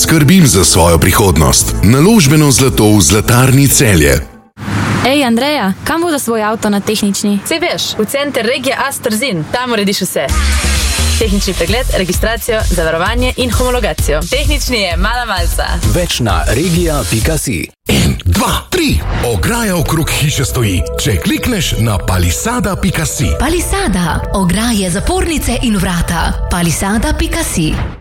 Skrbim za svojo prihodnost. Naložbeno zlato v Zlatarni Celje. Ej, Andreja, kam voda svoj avto na tehnični? Sej veš, v center regije Astrzin, tam urediš vse. Tehnični pregled, registracijo, zavarovanje in homologacijo. Tehnični je mala malca. Več na regija.si. 1, 2, 3. Ograja okrog hiše stoji. Če klikneš na palisada.si. Palisada. Ograje, zapornice in vrata. Palisada.si.